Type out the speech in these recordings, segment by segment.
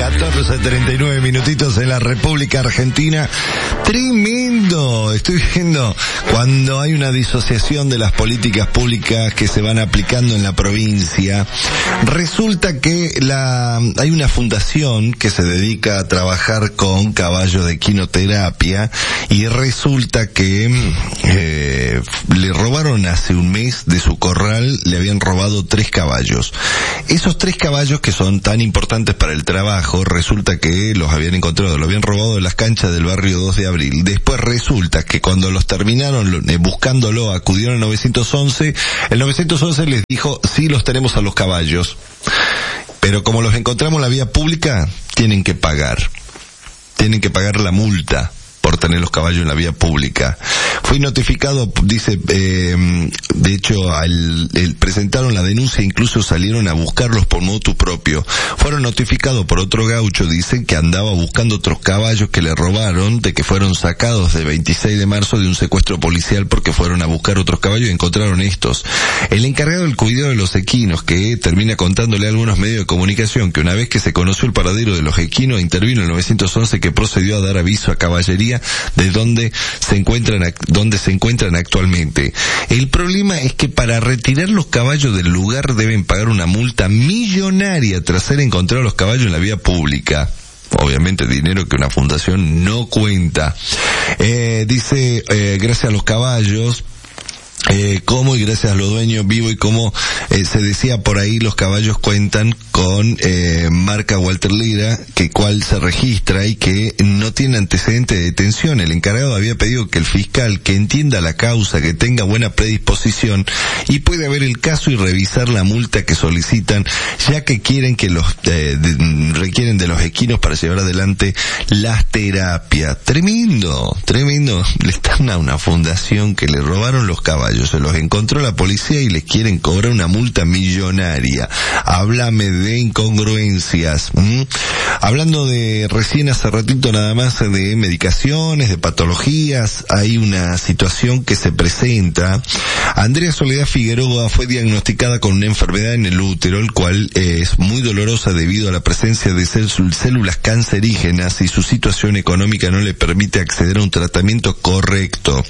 14:39 minutitos en la República Argentina. Tremendo. Estoy viendo cuando hay una disociación de las políticas públicas que se van aplicando en la provincia. Resulta que hay una fundación que se dedica a trabajar con caballos de equinoterapia y resulta que le robaron hace un mes de su corral, le habían robado 3 caballos. Esos 3 caballos que son tan importantes para el trabajo, resulta que los habían encontrado, lo habían robado en las canchas del barrio 2 de abril. Después resulta que cuando los terminaron buscándolo, acudieron al 911, el 911 les dijo, sí, los tenemos a los caballos, pero como los encontramos en la vía pública, tienen que pagar la multa por tener los caballos en la vía pública. Fui notificado, dice, de hecho, presentaron la denuncia, incluso salieron a buscarlos por motu propio. Fueron notificados por otro gaucho, dicen que andaba buscando otros caballos que le robaron, de que fueron sacados de 26 de marzo de un secuestro policial porque fueron a buscar otros caballos y encontraron estos. El encargado del cuidado de los equinos, que termina contándole a algunos medios de comunicación que una vez que se conoció el paradero de los equinos, intervino el 911 que procedió a dar aviso a caballería de donde se encuentran actualmente. El problema es que para retirar los caballos del lugar deben pagar una multa millonaria tras ser encontrados los caballos en la vía pública. Obviamente dinero que una fundación no cuenta. Dice, gracias a los caballos, como y gracias a los dueños vivo y como se decía por ahí, los caballos cuentan con marca Walter Lira, que cual se registra y que no tiene antecedente de detención. El encargado había pedido que el fiscal, que entienda la causa, que tenga buena predisposición y pueda ver el caso y revisar la multa que solicitan, ya que quieren que requieren de los equinos para llevar adelante las terapias. Tremendo. Le están a una fundación que le robaron los caballos, se los encontró la policía y les quieren cobrar una multa millonaria. Háblame de incongruencias. Hablando de recién hace ratito nada más de medicaciones, de patologías, hay una situación que se presenta. Andrea Soledad Figueroa fue diagnosticada con una enfermedad en el útero, el cual es muy dolorosa debido a la presencia de células cancerígenas y su situación económica no le permite acceder a un tratamiento correcto.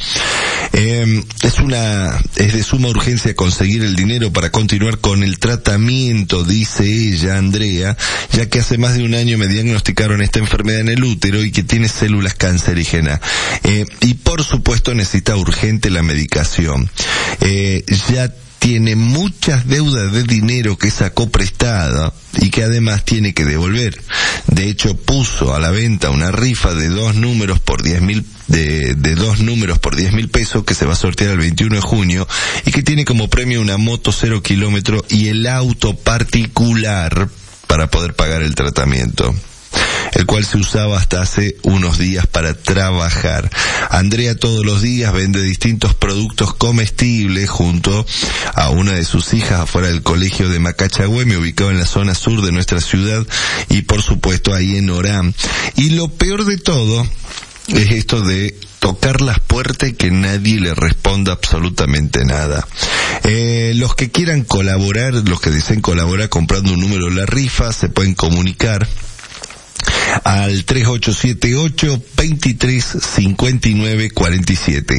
Es de suma urgencia conseguir el dinero para continuar con el tratamiento, dice ella, Andrea, ya que hace más de un año me diagnosticaron esta enfermedad en el útero y que tiene células cancerígenas. Y por supuesto necesita urgente la medicación. Ya tiene muchas deudas de dinero que sacó prestada y que además tiene que devolver. De hecho, puso a la venta una rifa de 2 números por 10.000 de 2 números por 10.000 pesos que se va a sortear el 21 de junio y que tiene como premio una moto 0 kilómetros y el auto particular para poder pagar el tratamiento, el cual se usaba hasta hace unos días para trabajar. Andrea todos los días vende distintos productos comestibles junto a una de sus hijas afuera del colegio de Macachagüeme, ubicado en la zona sur de nuestra ciudad y por supuesto ahí en Orán. Y lo peor de todo es esto de tocar las puertas y que nadie le responda absolutamente nada. Los que quieran colaborar, los que deseen colaborar comprando un número de la rifa, se pueden comunicar al 3878-2359-47.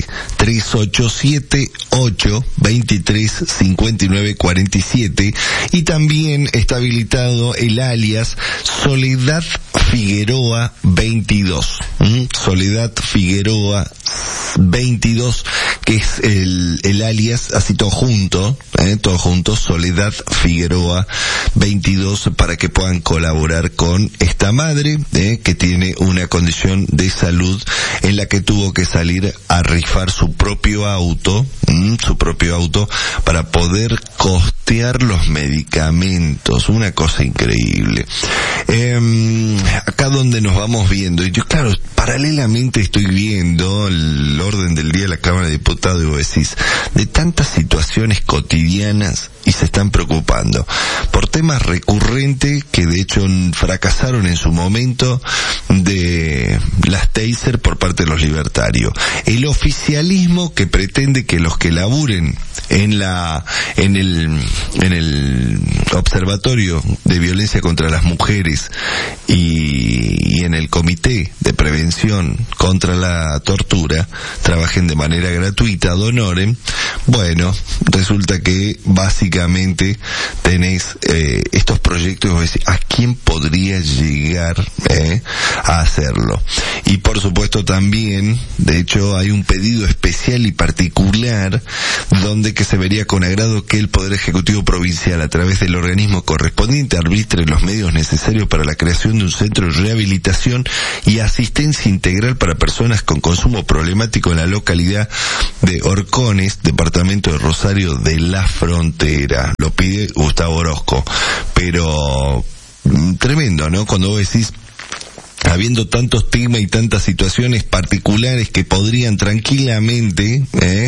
3878-2359-47. Y también está habilitado el alias Soledad Figueroa 22. Soledad Figueroa 22, que es el alias, así todo junto, Soledad Figueroa 22, para que puedan colaborar con esta madre, que tiene una condición de salud en la que tuvo que salir a rifar su propio auto para poder costear los medicamentos. Una cosa increíble. Acá donde nos vamos viendo, y yo claro, paralelamente estoy viendo el orden del día de la Cámara de Diputados y vos decís, de tantas situaciones cotidianas, y se están preocupando por temas recurrentes que de hecho fracasaron en su momento, de las taser por parte de los libertarios, el oficialismo que pretende que los que laburen en el observatorio de violencia contra las mujeres policiales y en el Comité de Prevención contra la Tortura trabajen de manera gratuita, ad honorem. Bueno, resulta que básicamente tenés estos proyectos y vos decís, ¿a quién podría llegar a hacerlo? Y por supuesto también, de hecho, hay un pedido especial y particular donde que se vería con agrado que el Poder Ejecutivo Provincial, a través del organismo correspondiente, arbitre los medios necesarios para la creación de un centro de rehabilitación y asistencia integral para personas con consumo problemático en la localidad de Orcones, departamento de Rosario de la Frontera. Lo pide Gustavo Orozco. Pero tremendo, ¿no? Cuando vos decís, habiendo tantos temas y tantas situaciones particulares que podrían tranquilamente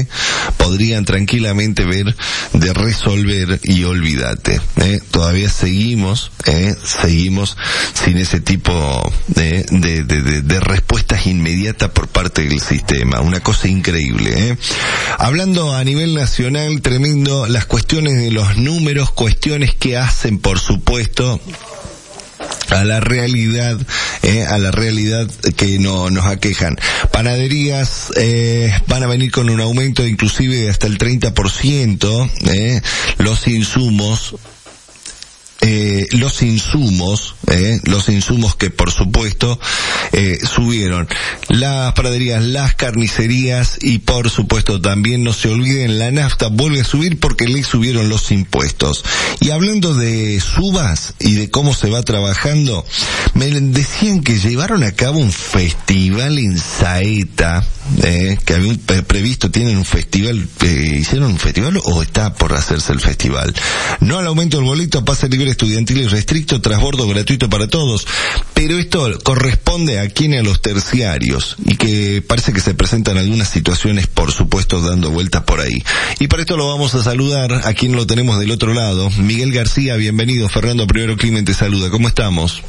ver de resolver, y olvídate, todavía seguimos sin ese tipo de respuestas inmediatas por parte del sistema. Una cosa increíble, Hablando a nivel nacional, tremendo, las cuestiones de los números, cuestiones que hacen, por supuesto, a la realidad que nos aquejan. Panaderías van a venir con un aumento inclusive de hasta el 30%, los insumos que por supuesto subieron. Las panaderías, las carnicerías y por supuesto también no se olviden, la nafta vuelve a subir porque le subieron los impuestos. Y hablando de subas y de cómo se va trabajando, me decían que llevaron a cabo un festival en Saeta, que habían previsto, tienen un festival, ¿hicieron un festival o está por hacerse el festival? No al aumento del boleto, pase libre estudiantil y restricto, transbordo gratuito para todos. Pero esto corresponde a quienes, a los terciarios, y que parece que se presentan algunas situaciones, por supuesto, dando vueltas por ahí. Y para esto lo vamos a saludar a quien lo tenemos del otro lado. Miguel García, bienvenido. Fernando Primero Climen te saluda. ¿Cómo estamos?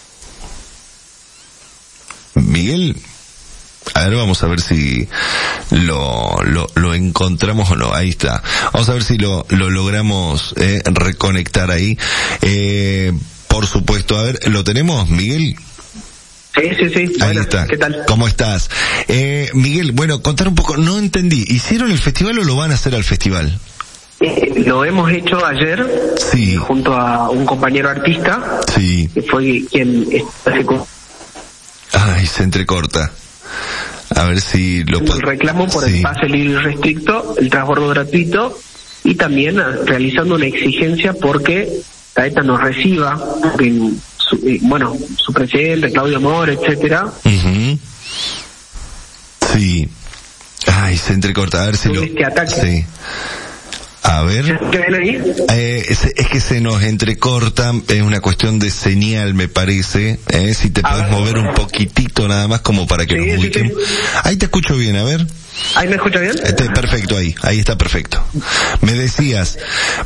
Miguel, a ver, vamos a ver si lo encontramos o no. Ahí está. Vamos a ver si lo logramos reconectar ahí. Por supuesto, a ver, ¿lo tenemos, Miguel? Sí. Ahí está. ¿Qué tal? ¿Cómo estás? Miguel, bueno, contar un poco, no entendí, ¿hicieron el festival o lo van a hacer al festival? Lo hemos hecho ayer, sí, junto a un compañero artista, sí, que fue quien Ay, se entrecorta. A ver si lo puedo. El reclamo por el pase libre y restricto, el transbordo gratuito, y también realizando una exigencia porque Saeta nos reciba, su presidente, Claudio Amor, etcétera. Uh-huh. Sí. Ay, se entrecorta. A ver si este ataque. Sí. A ver. ¿Qué ven ahí? Es que se nos entrecorta, es una cuestión de señal, me parece. Si te puedes mover un poquitito nada más como para que nos ubiquen. Sí. Ahí te escucho bien, a ver. ¿Ahí me escucha bien? Perfecto, ahí está perfecto. Me decías,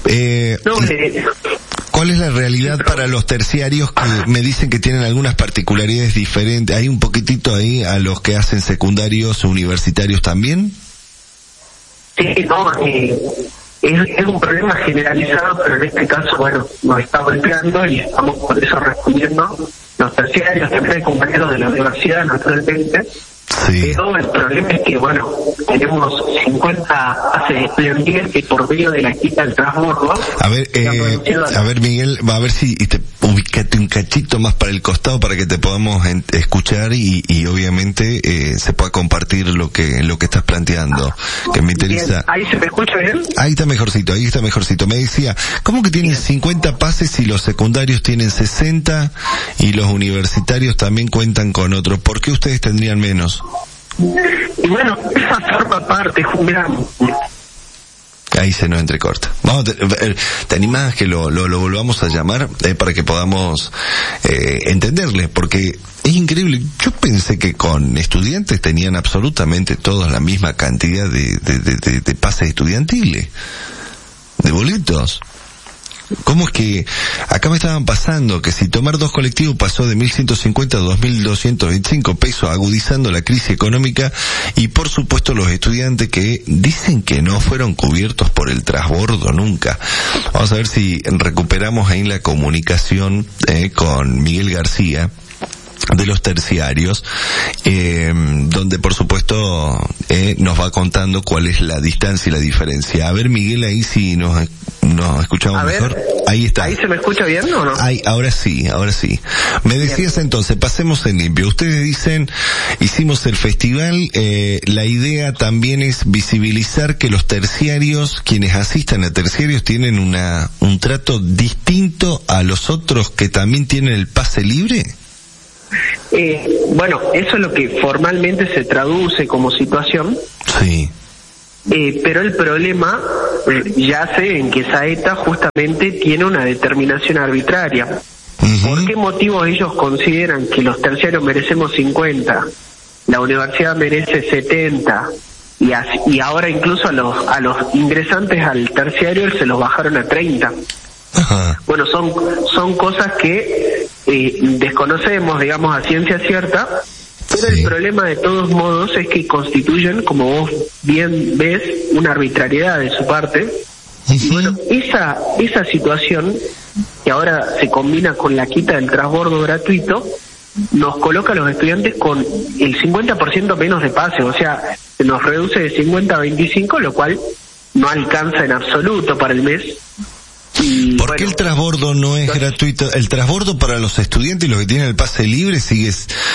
¿cuál es la realidad para los terciarios que me dicen que tienen algunas particularidades diferentes? ¿Hay un poquitito ahí a los que hacen secundarios, universitarios también? Sí, no, es un problema generalizado, pero en este caso, nos está golpeando y estamos por eso respondiendo. Los terciarios, siempre compañeros de la universidad, naturalmente. Sí. Pero el problema es que, tenemos 50 pases estudiantiles que por medio de la quita del transbordo. A ver, Miguel, va a ver si ubícate un cachito más para el costado para que te podamos escuchar y obviamente se pueda compartir lo que estás planteando, que me interesa. Bien. ¿Ahí se me escucha bien? Ahí está mejorcito. Me decía, ¿cómo que tienen 50 pases y los secundarios tienen 60 y los universitarios también cuentan con otros? ¿Por qué ustedes tendrían menos? Y esa forma parte, ahí se nos entrecorta. Vamos, ¿te animás que lo volvamos a llamar para que podamos entenderle? Porque es increíble. Yo pensé que con estudiantes tenían absolutamente todos la misma cantidad de pases estudiantiles, de boletos. ¿Cómo es que acá me estaban pasando que si tomar 2 colectivos pasó de 1.150 a 2.225 pesos, agudizando la crisis económica, y por supuesto los estudiantes que dicen que no fueron cubiertos por el transbordo nunca? Vamos a ver si recuperamos ahí la comunicación con Miguel García de los terciarios, donde por supuesto nos va contando cuál es la distancia y la diferencia. A ver, Miguel, ahí sí nos escuchamos mejor. Ahí está. ¿Ahí se me escucha bien o no? Ahora sí. Me decías entonces, pasemos en limpio. Ustedes dicen, hicimos el festival, la idea también es visibilizar que los terciarios, quienes asistan a terciarios, tienen un trato distinto a los otros que también tienen el pase libre. Bueno, eso es lo que formalmente se traduce como situación. Sí. Pero el problema yace en que Saeta justamente tiene una determinación arbitraria. Uh-huh. ¿Por qué motivo ellos consideran que los terciarios merecemos 50, la universidad merece 70, y ahora incluso a los ingresantes al terciario se los bajaron a 30? Uh-huh. Bueno, son cosas que desconocemos, digamos, a ciencia cierta, pero sí. El problema de todos modos es que constituyen, como vos bien ves, una arbitrariedad de su parte. Uh-huh. Y bueno, esa situación, que ahora se combina con la quita del transbordo gratuito, nos coloca a los estudiantes con el 50% menos de pase, o sea, se nos reduce de 50 a 25, lo cual no alcanza en absoluto para el mes. ¿Por qué el transbordo no es gratuito? El transbordo para los estudiantes y los que tienen el pase libre sigue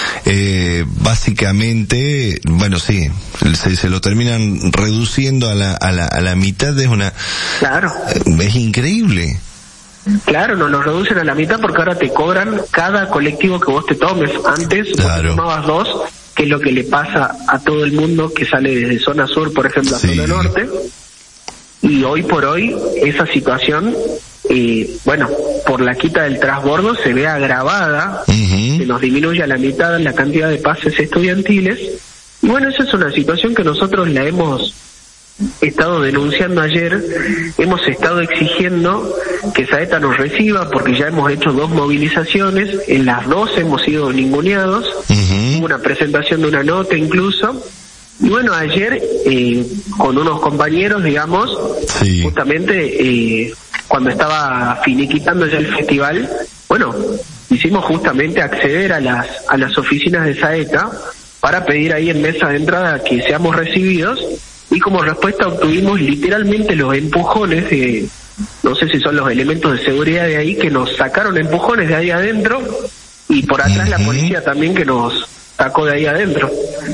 básicamente, bueno, sí, se lo terminan reduciendo a la mitad. Claro. Es increíble. Claro, nos lo reducen a la mitad porque ahora te cobran cada colectivo que vos te tomes. Antes claro. Vos tomabas 2, que es lo que le pasa a todo el mundo que sale desde zona sur, por ejemplo, a zona norte. Y hoy por hoy esa situación, bueno, por la quita del transbordo se ve agravada. Uh-huh. Se nos disminuye a la mitad la cantidad de pases estudiantiles. Y bueno, esa es una situación que nosotros la hemos estado denunciando ayer. Hemos estado exigiendo que Saeta nos reciba porque ya hemos hecho 2 movilizaciones. En las 2 hemos sido ninguneados. Uh-huh. Hubo una presentación de una nota incluso. Y bueno, ayer con unos compañeros, digamos, sí. Justamente cuando estaba finiquitando ya el festival, bueno, hicimos justamente acceder a las oficinas de Saeta para pedir ahí en mesa de entrada que seamos recibidos, y como respuesta obtuvimos literalmente los empujones de, no sé si son los elementos de seguridad de ahí, que nos sacaron empujones de ahí adentro, y por atrás la policía también que nos sacó de ahí adentro.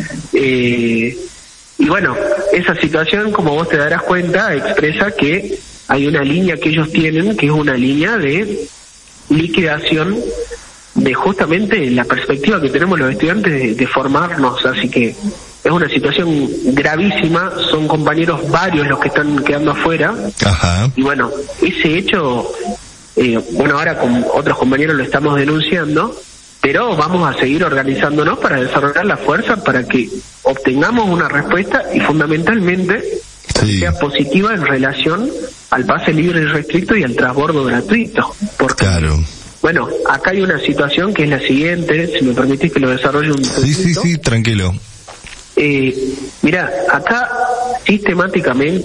Y bueno, esa situación, como vos te darás cuenta, expresa que hay una línea que ellos tienen, que es una línea de liquidación de justamente la perspectiva que tenemos los estudiantes de formarnos. Así que es una situación gravísima, son compañeros varios los que están quedando afuera. Ajá. Y bueno, ese hecho, bueno, ahora con otros compañeros lo estamos denunciando, pero vamos a seguir organizándonos para desarrollar la fuerza para que obtengamos una respuesta y fundamentalmente sí. sea positiva en relación al pase libre y restricto y al transbordo gratuito. Porque, claro. Bueno, acá hay una situación que es la siguiente, si me permitís que lo desarrolle un poquito. Sí, tranquilo. Mira, acá sistemáticamente...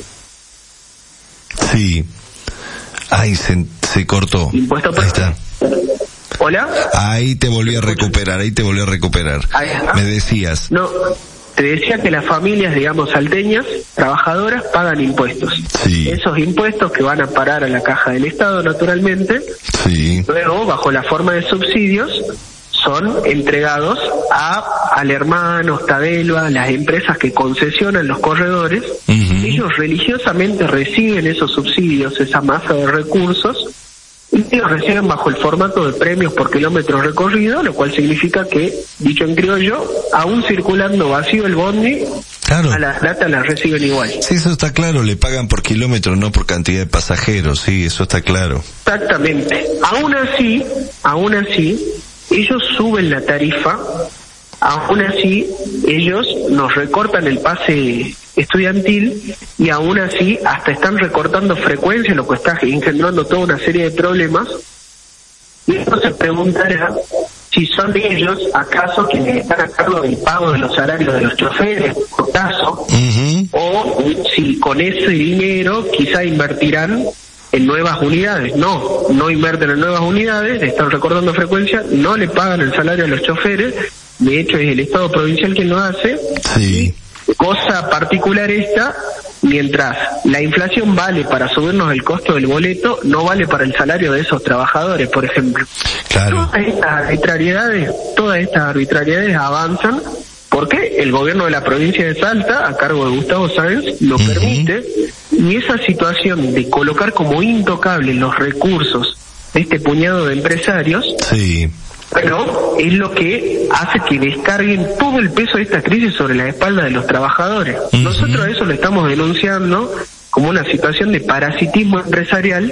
Sí. Ay, se cortó. Impuesto Ahí está. ¿Hola? Ahí te volví a recuperar. Ahí está. Me decías. No, te decía que las familias, digamos, salteñas, trabajadoras, pagan impuestos. Sí. Esos impuestos que van a parar a la caja del Estado, naturalmente, sí. Luego, bajo la forma de subsidios, son entregados al hermano, Tabelva, las empresas que concesionan los corredores. Uh-huh. Ellos religiosamente reciben esos subsidios, esa masa de recursos, y los reciben bajo el formato de premios por kilómetro recorrido, lo cual significa que, dicho en criollo, aún circulando vacío el bondi, claro. A las latas las reciben igual. Sí, eso está claro, le pagan por kilómetro, no por cantidad de pasajeros, sí, eso está claro. Exactamente. Aún así, ellos suben la tarifa, aún así, ellos nos recortan el pase estudiantil, y aún así hasta están recortando frecuencia, lo que está engendrando toda una serie de problemas. Y uno se preguntará si son ellos acaso quienes están a cargo del pago de los salarios de los choferes, por caso, o si con ese dinero quizá invertirán en nuevas unidades. No invierten en nuevas unidades, están recortando frecuencia, no le pagan el salario a los choferes, de hecho es el Estado provincial quien lo hace. Sí. Cosa particular esta, mientras la inflación vale para subirnos el costo del boleto, no vale para el salario de esos trabajadores, por ejemplo. Claro. Todas estas arbitrariedades avanzan porque el gobierno de la provincia de Salta, a cargo de Gustavo Sáenz, lo permite, y esa situación de colocar como intocables los recursos de este puñado de empresarios, sí, bueno, es lo que hace que descarguen todo el peso de esta crisis sobre la espalda de los trabajadores. Nosotros a eso lo estamos denunciando como una situación de parasitismo empresarial.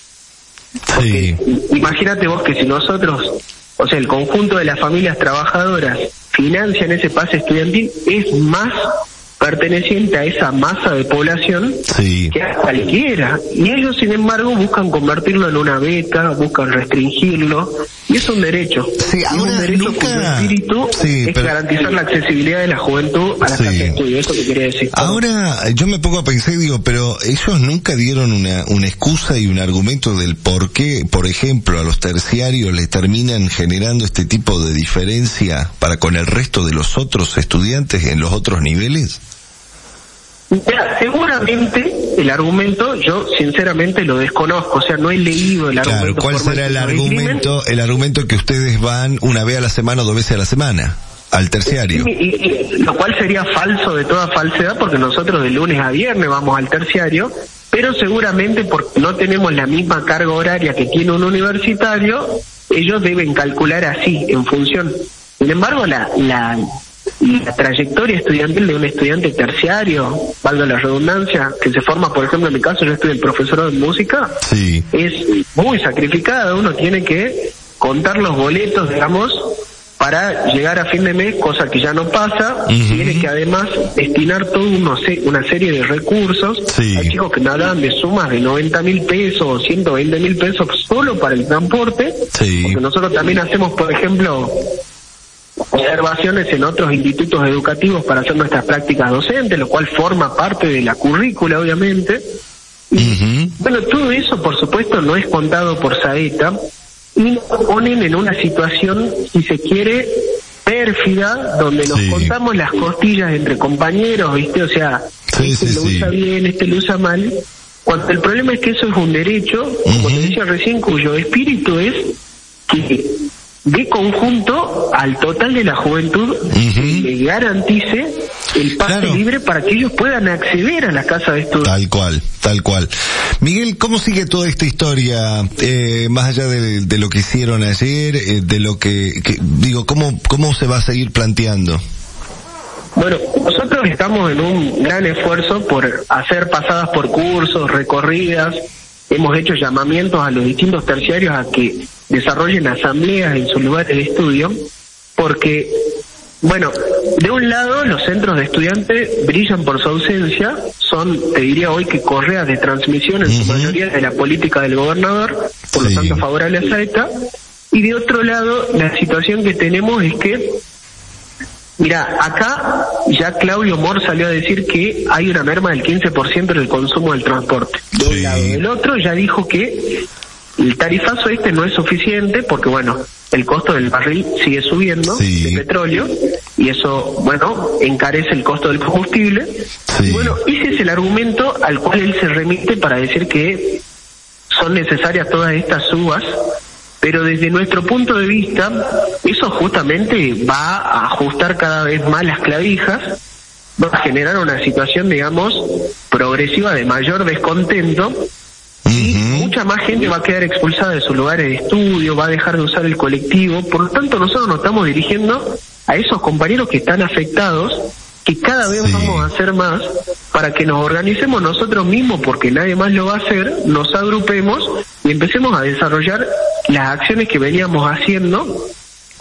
Sí. Imagínate vos que si nosotros, o sea, el conjunto de las familias trabajadoras financian ese pase estudiantil, es más perteneciente a esa masa de población que a cualquiera, y ellos sin embargo buscan convertirlo en una beca, buscan restringirlo, y es un derecho, es un derecho cuyo espíritu es garantizar la accesibilidad de la juventud a la clase de estudio. Eso que quería decir. Ahora yo me pongo a pensar y digo, pero ellos nunca dieron una excusa y un argumento del por qué, por ejemplo, a los terciarios les terminan generando este tipo de diferencia para con el resto de los otros estudiantes en los otros niveles. Mira, seguramente el argumento, yo sinceramente lo desconozco, o sea, no he leído el argumento. Claro, ¿cuál será el argumento que ustedes van una vez a la semana o 2 veces a la semana al terciario? Y lo cual sería falso de toda falsedad, porque nosotros de lunes a viernes vamos al terciario, pero seguramente porque no tenemos la misma carga horaria que tiene un universitario, ellos deben calcular así, en función. Sin embargo, la trayectoria estudiantil de un estudiante terciario, valga la redundancia, que se forma, por ejemplo, en mi caso, yo estoy el profesorado de música, es muy sacrificada. Uno tiene que contar los boletos, digamos, para llegar a fin de mes, cosa que ya no pasa. Tiene que además destinar toda una serie de recursos. Hay chicos que hablan de sumas de 90.000 pesos o 120.000 pesos solo para el transporte, porque nosotros también hacemos, por ejemplo, observaciones en otros institutos educativos para hacer nuestras prácticas docentes, lo cual forma parte de la currícula, obviamente. Y, bueno, todo eso, por supuesto, no es contado por Saeta, y nos ponen en una situación, si se quiere, pérfida, donde nos contamos las costillas entre compañeros, ¿viste? O sea, lo usa bien, lo usa mal, cuando el problema es que eso es un derecho, como te decía recién, cuyo espíritu es que de conjunto al total de la juventud le garantice el pase libre para que ellos puedan acceder a la casa de estudio. Tal cual. Miguel, ¿cómo sigue toda esta historia, más allá de lo que hicieron ayer, de lo que digo, cómo se va a seguir planteando? Bueno, nosotros estamos en un gran esfuerzo por hacer pasadas por cursos, recorridas. Hemos hecho llamamientos a los distintos terciarios a que desarrollen asambleas en sus lugares de estudio, porque, bueno, de un lado los centros de estudiantes brillan por su ausencia, son, te diría hoy, que correas de transmisión en su mayoría de la política del gobernador, por lo tanto favorable a Saeta, y de otro lado la situación que tenemos es que, mira, acá ya Claudio Mor salió a decir que hay una merma del 15% en el consumo del transporte. De un lado. Del otro ya dijo que el tarifazo no es suficiente porque, bueno, el costo del barril sigue subiendo de petróleo y eso, bueno, encarece el costo del combustible. Y bueno, ese es el argumento al cual él se remite para decir que son necesarias todas estas subas. Pero desde nuestro punto de vista, eso justamente va a ajustar cada vez más las clavijas, va a generar una situación, digamos, progresiva de mayor descontento, y mucha más gente va a quedar expulsada de sus lugares de estudio, va a dejar de usar el colectivo. Por lo tanto, nosotros nos estamos dirigiendo a esos compañeros que están afectados, que cada vez vamos a hacer más, para que nos organicemos nosotros mismos, porque nadie más lo va a hacer, nos agrupemos y empecemos a desarrollar las acciones que veníamos haciendo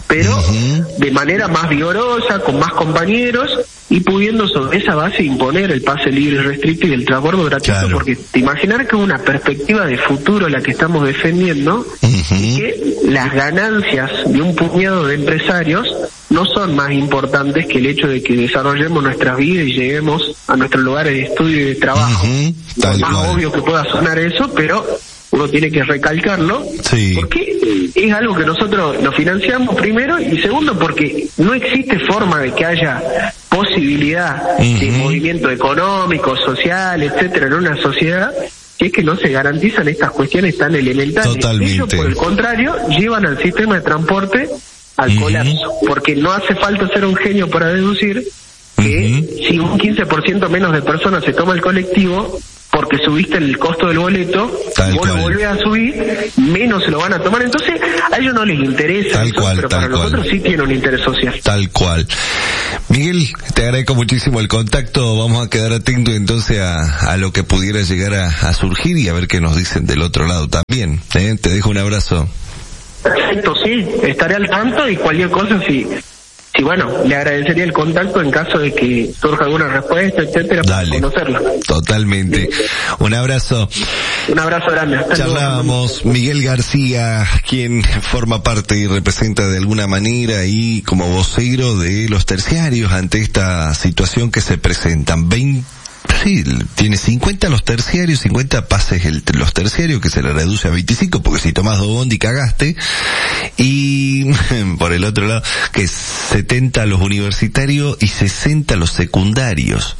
pero de manera más vigorosa, con más compañeros, y pudiendo sobre esa base imponer el pase libre y restricto y el transbordo gratuito, claro. Porque te imaginar que es una perspectiva de futuro la que estamos defendiendo, y que las ganancias de un puñado de empresarios no son más importantes que el hecho de que desarrollemos nuestras vidas y lleguemos a nuestros lugares de estudio y de trabajo. Por más obvio que pueda sonar eso, pero uno tiene que recalcarlo, porque es algo que nosotros nos financiamos primero, y segundo porque no existe forma de que haya posibilidad de movimiento económico, social, etcétera, en una sociedad, si es que no se garantizan estas cuestiones tan elementales. Totalmente. Ellos, por el contrario, llevan al sistema de transporte al colapso, porque no hace falta ser un genio para deducir que si un 15% menos de personas se toma el colectivo, porque subiste el costo del boleto, vos lo volvés a subir, menos se lo van a tomar. Entonces, a ellos no les interesa eso, pero para nosotros sí tiene un interés social. Tal cual. Miguel, te agradezco muchísimo el contacto. Vamos a quedar atentos entonces a lo que pudiera llegar a surgir y a ver qué nos dicen del otro lado también. Te dejo un abrazo. Perfecto, sí, estaré al tanto, y cualquier cosa, sí, bueno, le agradecería el contacto en caso de que surja alguna respuesta, etcétera, para conocerla. Totalmente. Un abrazo. Un abrazo grande. Charlábamos Miguel García, quien forma parte y representa de alguna manera y como vocero de los terciarios ante esta situación que se presentan. Tiene 50 los terciarios, 50 pases los terciarios, que se le reduce a 25, porque si tomás 2 bondi cagaste. Y por el otro lado, que 70 los universitarios y 60 los secundarios.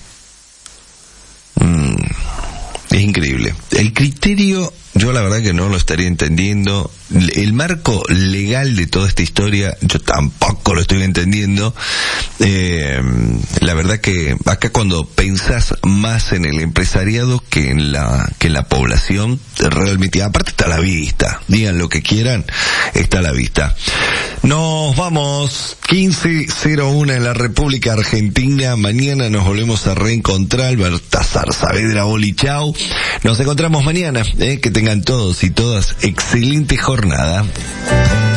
Es increíble. El criterio, yo la verdad que no lo estaría entendiendo. El marco legal de toda esta historia, yo tampoco lo estoy entendiendo. La verdad que acá cuando pensás más en el empresariado que en la población, realmente, aparte está a la vista. Digan lo que quieran, está a la vista. Nos vamos, 15:01 en la República Argentina. Mañana nos volvemos a reencontrar. Baltasar Saavedra, Oli, chau. Nos encontramos mañana. Que tengan todos y todas excelente jornada.